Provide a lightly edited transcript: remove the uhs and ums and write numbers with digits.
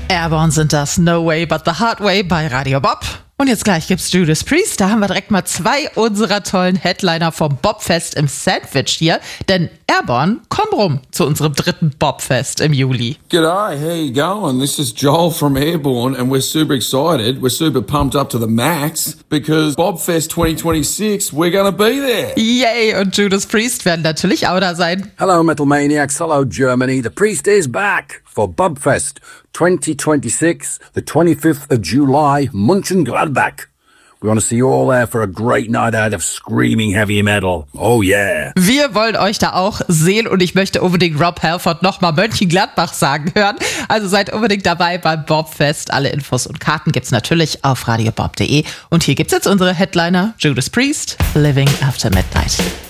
Airborne sind das No Way But the Hard Way bei Radio Bob. Und jetzt gleich gibt's Judas Priest. Da haben wir direkt mal 2 unserer tollen Headliner vom Bobfest im Sandwich hier. Denn Airborne, komm rum zu unserem 3. Bobfest im Juli. G'day, how you going? This is Joel from Airborne and we're super excited. We're super pumped up to the max because Bobfest 2026, we're gonna be there. Yay! Und Judas Priest werden natürlich auch da sein. Hello, Metal Maniacs. Hello, Germany. The Priest is back for Bobfest 2026, the 25th of July, Mönchengladbach. We want to see you all there for a great night out of screaming heavy metal. Oh yeah. Wir wollen euch da auch sehen und ich möchte unbedingt Rob Halford nochmal Mönchengladbach sagen hören. Also seid unbedingt dabei beim Bobfest. Alle Infos und Karten gibt's natürlich auf radiobob.de. Und hier gibt's jetzt unsere Headliner Judas Priest, Living After Midnight.